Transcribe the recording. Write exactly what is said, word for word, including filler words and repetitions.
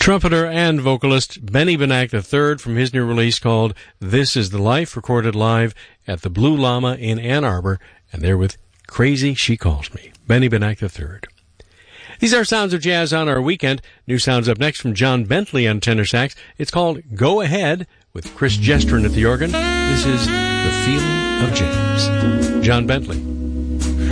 Trumpeter and vocalist Benny Benack the third from his new release called This Is the Life, recorded live at the Blue Llama in Ann Arbor, and there with Crazy She Calls Me, Benny Benack the third. These are Sounds of Jazz on our weekend. New sounds up next from John Bentley on tenor sax. It's called Go Ahead with Chris Gestrin at the organ. This is The Feeling of James. John Bentley.